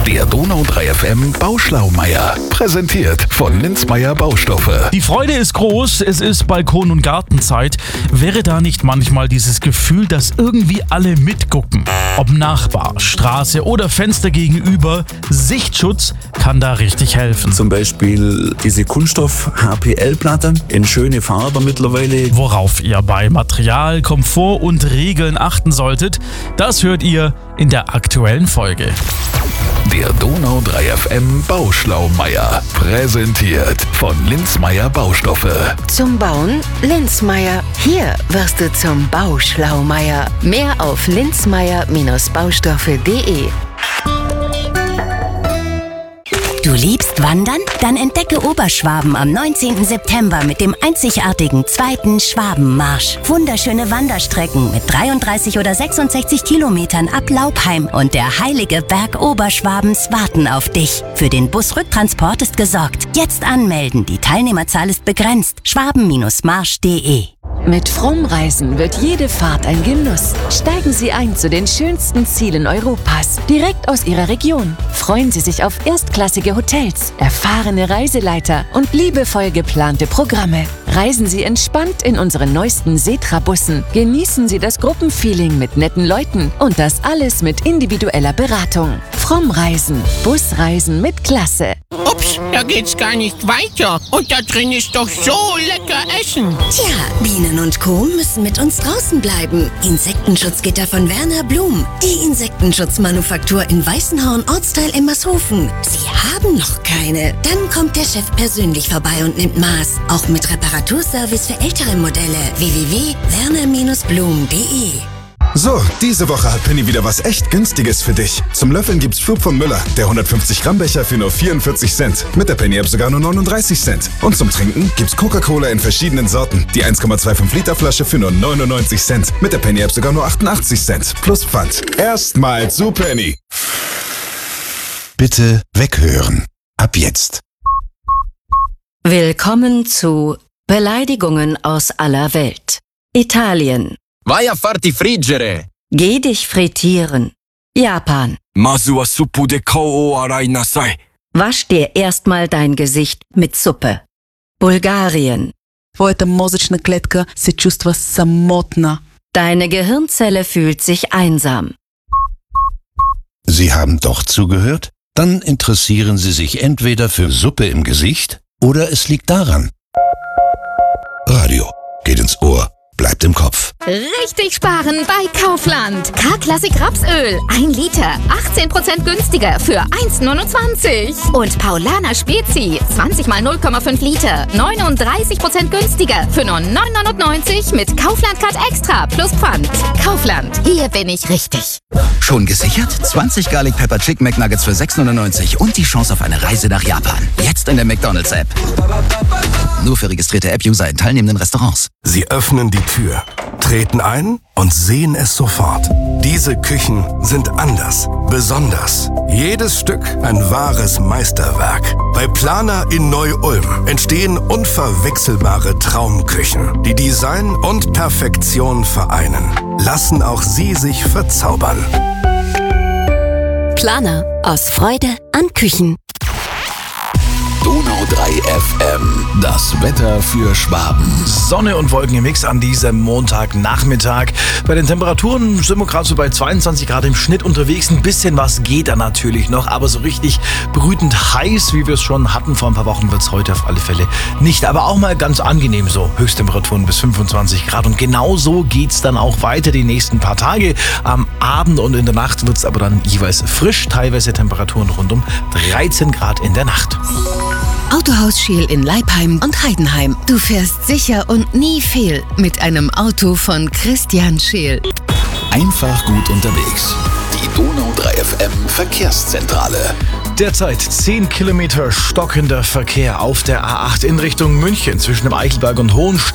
Der Donau 3 FM Bauschlaumeier. Präsentiert von Linzmeier Baustoffe. Die Freude ist groß, es ist Balkon- und Gartenzeit. Wäre da nicht manchmal dieses Gefühl, dass irgendwie alle mitgucken? Ob Nachbar, Straße oder Fenster gegenüber, Sichtschutz kann da richtig helfen. Zum Beispiel diese Kunststoff-HPL-Platte in schöne Farbe mittlerweile. Worauf ihr bei Material, Komfort und Regeln achten solltet, das hört ihr in der aktuellen Folge. Der Donau 3 FM Bauschlaumeier. Präsentiert von Linzmeier Baustoffe. Zum Bauen Linzmeier. Hier wirst du zum Bauschlaumeier. Mehr auf linzmeier-baustoffe.de. Du liebst Wandern? Dann entdecke Oberschwaben am 19. September mit dem einzigartigen 2. Schwabenmarsch. Wunderschöne Wanderstrecken mit 33 oder 66 Kilometern ab Laubheim und der heilige Berg Oberschwabens warten auf dich. Für den Busrücktransport ist gesorgt. Jetzt anmelden, die Teilnehmerzahl ist begrenzt. schwaben-marsch.de. Mit Frommreisen wird jede Fahrt ein Genuss. Steigen Sie ein zu den schönsten Zielen Europas, direkt aus Ihrer Region. Freuen Sie sich auf erstklassige Hotels, erfahrene Reiseleiter und liebevoll geplante Programme. Reisen Sie entspannt in unseren neuesten Setra-Bussen. Genießen Sie das Gruppenfeeling mit netten Leuten und das alles mit individueller Beratung. Frommreisen, Busreisen mit Klasse. Ups, da geht's gar nicht weiter. Und da drin ist doch so lecker Essen. Tja, Bienen und Co. müssen mit uns draußen bleiben. Insektenschutzgitter von Werner Blum. Die Insektenschutzmanufaktur in Weißenhorn, Ortsteil Emmershofen. Sie haben noch keine? Dann kommt der Chef persönlich vorbei und nimmt Maß. Auch mit Reparaturservice für ältere Modelle. www.werner-blum.de. So, diese Woche hat Penny wieder was echt Günstiges für dich. Zum Löffeln gibt's Flug von Müller, der 150 Gramm Becher für nur 44 Cent. Mit der Penny App sogar nur 39 Cent. Und zum Trinken gibt's Coca-Cola in verschiedenen Sorten. Die 1,25 Liter Flasche für nur 99 Cent. Mit der Penny App sogar nur 88 Cent. Plus Pfand. Erstmal zu Penny. Bitte weghören. Ab jetzt. Willkommen zu Beleidigungen aus aller Welt. Italien. Vai a farti friggere! Geh dich frittieren. Japan. Masu wa suppu de kou o arai nasai. Wasch dir erstmal dein Gesicht mit Suppe. Bulgarien. Твоята мозъчна клетка се чувства самотна. Deine Gehirnzelle fühlt sich einsam. Sie haben doch zugehört? Dann interessieren Sie sich entweder für Suppe im Gesicht oder es liegt daran. Radio geht ins Ohr. Bleibt im Kopf. Richtig sparen bei Kaufland. K-Klassik Rapsöl. 1 Liter. 18% günstiger für 1,29. Und Paulaner Spezi. 20 mal 0,5 Liter. 39% günstiger für nur 9,99 mit Kaufland Card Extra plus Pfand. Kaufland. Hier bin ich richtig. Schon gesichert? 20 Garlic Pepper Chicken McNuggets für 6,99 und die Chance auf eine Reise nach Japan. Jetzt in der McDonald's-App. Nur für registrierte App-User in teilnehmenden Restaurants. Sie öffnen die Tür, treten ein und sehen es sofort. Diese Küchen sind anders, besonders. Jedes Stück ein wahres Meisterwerk. Bei Planer in Neu-Ulm entstehen unverwechselbare Traumküchen, die Design und Perfektion vereinen. Lassen auch Sie sich verzaubern. Planer. Aus Freude an Küchen. Donau 3 FM. Das Wetter für Schwaben. Sonne und Wolken im Mix an diesem Montagnachmittag. Bei den Temperaturen sind wir gerade so bei 22 Grad im Schnitt unterwegs. Ein bisschen was geht da natürlich noch, aber so richtig brütend heiß, wie wir es schon hatten vor ein paar Wochen, wird es heute auf alle Fälle nicht. Aber auch mal ganz angenehm so. Höchsttemperaturen bis 25 Grad. Und genau so geht es dann auch weiter die nächsten paar Tage. Am Abend und in der Nacht wird es aber dann jeweils frisch. Teilweise Temperaturen rund um 13 Grad in der Nacht. Autohaus Scheel in Leipheim und Heidenheim. Du fährst sicher und nie fehl mit einem Auto von Christian Scheel. Einfach gut unterwegs. Die Donau 3 FM Verkehrszentrale. Derzeit 10 Kilometer stockender Verkehr auf der A8 in Richtung München zwischen dem Eichelberg und Hohenstein.